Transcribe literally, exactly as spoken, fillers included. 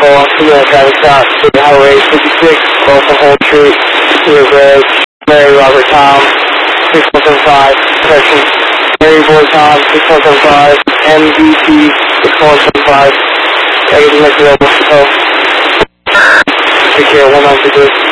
vehicle, yeah, traffic stop, State Highway fifty-six, Wilson Hold Street, Rio Grove, Mary Robert Tom, six one seven five, correction, Mary Boy Tom, six one seven five, M D T, six one seven five, I get the next available, so, take care, one nine six eight.